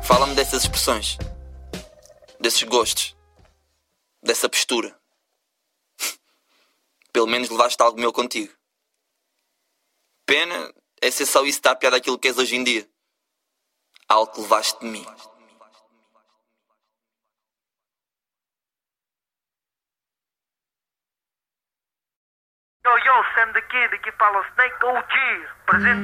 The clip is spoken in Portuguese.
Fala-me dessas expressões, desses gostos, dessa postura. Pelo menos levaste algo meu contigo. Pena é ser só isso que dá piada àquilo que és hoje em dia. Algo que levaste de mim. Yo, Sam daqui fala Snake OG, presente.